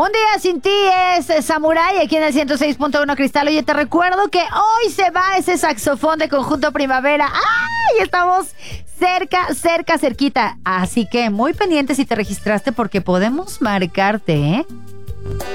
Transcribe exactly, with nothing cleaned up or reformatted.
Un día sin ti es eh, Samurai, aquí en el ciento seis punto uno Cristal. Oye, te recuerdo que hoy se va ese saxofón de Conjunto Primavera. ¡Ay! Estamos cerca, cerca, cerquita. Así que muy pendiente si te registraste porque podemos marcarte, ¿eh?